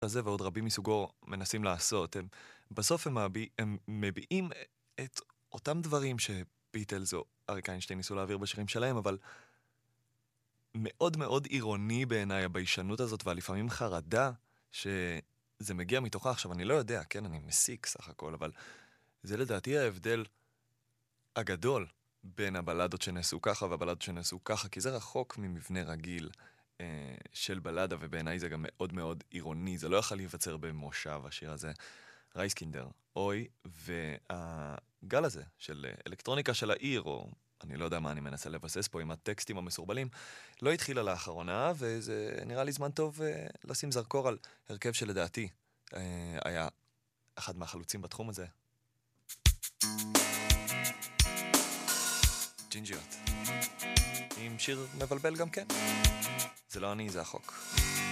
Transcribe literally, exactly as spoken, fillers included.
הזה ועוד רבים מסוגו מנסים לעשות. הם, בסוף הם, מביע, הם מביעים את אותם דברים שביטלס או אריק איינשטיין ניסו להעביר בשירים שלהם, אבל מאוד מאוד אירוני בעיניי הביישנות הזאת, והלפעמים חרדה שזה מגיע מתוכה. עכשיו, אני לא יודע, כן, אני מסיק סך הכל, אבל זה לדעתי ההבדל הגדול בין הבלדות שנעשו ככה והבלדות שנעשו ככה, כי זה רחוק ממבנה רגיל אה, של בלדה, ובעיניי זה גם מאוד מאוד אירוני. זה לא יכול להיווצר במושב, השיר הזה. רייסקינדר, אוי, והגל הזה של אלקטרוניקה של העיר, או אני לא יודע מה אני מנסה לבסס פה עם הטקסטים המסורבלים, לא התחילה לאחרונה, וזה נראה לי זמן טוב אה, לשים זרקור על הרכב שלדעתי אה, היה אחד מהחלוצים בתחום הזה. ג'ינג'יות. עם שיר מבלבל גם כן. זה לא אני, זה החוק.